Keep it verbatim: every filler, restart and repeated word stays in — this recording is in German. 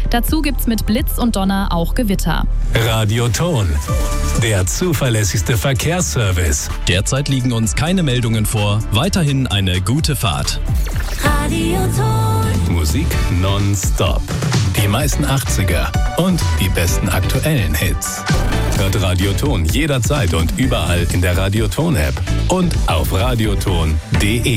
Dazu gibt's mit Blitz und Donner auch Gewitter. Radioton, der zuverlässigste Verkehrsservice. Derzeit liegen uns keine Meldungen vor. Weiterhin eine gute Fahrt. Radioton. Musik nonstop. Die meisten achtziger und die besten aktuellen Hits. Hört Radioton jederzeit und überall in der Radioton-App und auf radioton punkt de.